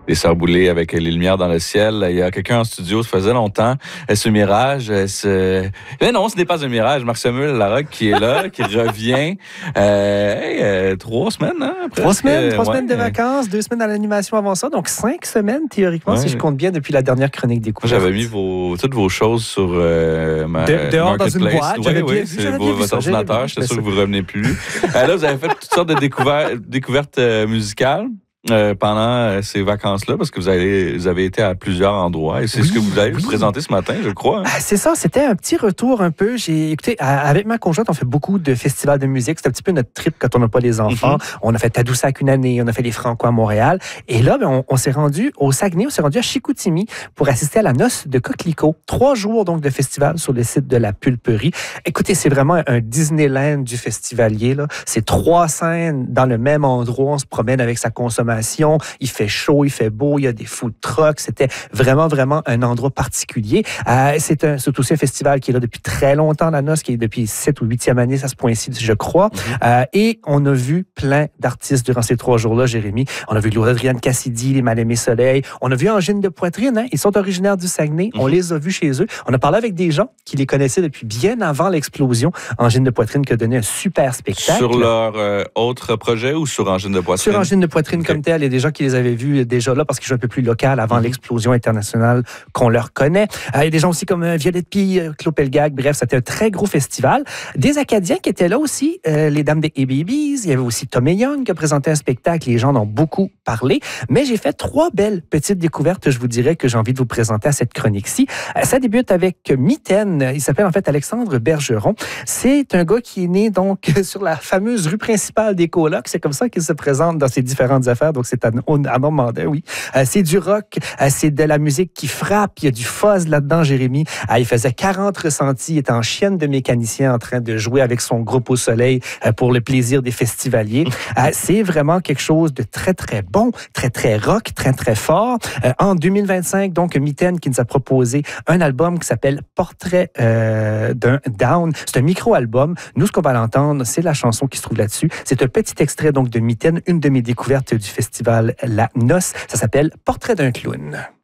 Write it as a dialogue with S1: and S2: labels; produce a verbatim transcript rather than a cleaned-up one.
S1: les Sœurs Boulay avec Les Lumières dans le ciel. Il y a quelqu'un en studio, ça faisait longtemps. Est-ce un mirage? Est-ce... Mais non, ce n'est pas un mirage. Marc-Samuel Larocque qui est là, qui revient. Euh, hey, euh, trois semaines, hein? Presque.
S2: Trois semaines, trois
S1: ouais.
S2: semaines de vacances, deux semaines à l'animation avant ça. Donc, cinq semaines, théoriquement,
S1: ouais.
S2: si je compte bien, depuis la dernière chronique découverte.
S1: J'avais mis vos, toutes vos choses sur euh, ma
S2: de, dehors dans une boîte.
S1: Oui,
S2: J'avais
S1: oui,
S2: bien
S1: c'est
S2: vu,
S1: vos, votre ordinateur. J'étais sûr que vous ne revenez plus. euh, là, vous avez fait toutes sortes de découvertes, découvertes euh, musicales. Euh, pendant euh, ces vacances-là, parce que vous avez, vous avez été à plusieurs endroits et c'est oui, ce que vous avez oui. présenté ce matin, je crois. Hein?
S2: Ah, c'est ça, c'était un petit retour un peu. J'ai écouté, avec ma conjointe, on fait beaucoup de festivals de musique. C'est un petit peu notre trip quand on n'a pas les enfants. Mm-hmm. On a fait Tadoussac une année, on a fait les Franco à Montréal. Et là, ben, on, on s'est rendu au Saguenay, on s'est rendu à Chicoutimi pour assister à la noce de Coquelicot. Trois jours donc de festival sur le site de la Pulperie. Écoutez, c'est vraiment un Disneyland du festivalier, là. C'est trois scènes dans le même endroit. On se promène avec sa consommation. Il fait chaud, il fait beau, il y a des food trucks. C'était vraiment, vraiment un endroit particulier. Euh, c'est, un, c'est aussi un festival qui est là depuis très longtemps, la noce, qui est depuis sept ou huitième année, ça se point-ci, je crois. Mm-hmm. Euh, et on a vu plein d'artistes durant ces trois jours-là, Jérémy. On a vu Laure-Adrienne Cassidy, les Mal-Aimés Soleil. On a vu Angine de Poitrine. Hein? Ils sont originaires du Saguenay. Mm-hmm. On les a vus chez eux. On a parlé avec des gens qui les connaissaient depuis bien avant l'explosion. Angine de Poitrine qui a donné un super spectacle.
S1: Sur leur euh, autre projet ou sur Angine de Poitrine?
S2: Sur Angine de Poitrine okay. comme tel. Il y a des gens qui les avaient vus déjà là parce qu'ils jouent un peu plus local avant mm-hmm. l'explosion internationale qu'on leur connaît. Euh, il y a des gens aussi comme euh, Violette Pie, euh, Claude Pelgag. Bref, c'était un très gros festival. Des Acadiens qui étaient là aussi, euh, les Dames des A-Babies. Il y avait aussi Tommy Young qui a présenté un spectacle. Les gens en ont beaucoup parlé. Mais j'ai fait trois belles petites découvertes, je vous dirais, que j'ai envie de vous présenter à cette chronique-ci. Euh, ça débute avec Mitaine. Il s'appelle en fait Alexandre Bergeron. C'est un gars qui est né donc sur la fameuse rue principale des Colocs. C'est comme ça qu'il se présente dans ses différentes affaires. Donc, c'est à, à Normandin, oui. Euh, c'est du rock, euh, c'est de la musique qui frappe. Il y a du fuzz là-dedans, Jérémy. Euh, il faisait quarante ressentis. Il était en chienne de mécanicien en train de jouer avec son groupe au soleil euh, pour le plaisir des festivaliers. Euh, c'est vraiment quelque chose de très, très bon, très, très rock, très, très fort. Euh, en deux mille vingt-cinq, donc, Mitaine qui nous a proposé un album qui s'appelle Portrait euh, d'un Down. C'est un micro-album. Nous, ce qu'on va l'entendre, c'est la chanson qui se trouve là-dessus. C'est un petit extrait donc de Mitaine, une de mes découvertes du festival La Noce. Ça s'appelle Portrait d'un clown.